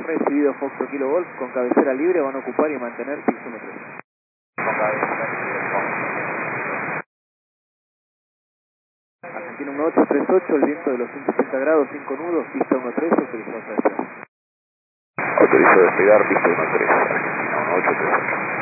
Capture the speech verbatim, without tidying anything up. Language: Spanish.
recibido Foxtrot Kilo Golf, con cabecera libre van a ocupar y mantener piso uno tres. Con cabecera libre, con... Argentina uno ocho tres ocho, el viento de los ciento ochenta grados, cinco nudos, pista uno tres, autorizado a despegar. Autorizado a despegar, pista uno tres, Argentina uno ocho tres ocho.